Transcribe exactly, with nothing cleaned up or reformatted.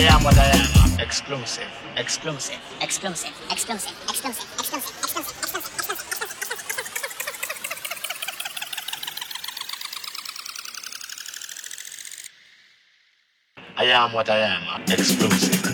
I am what I am. Exclusive. Exclusive. Exclusive, exclusive, exclusive, exclusive, exclusive, exclusive. I am what I am. Exclusive.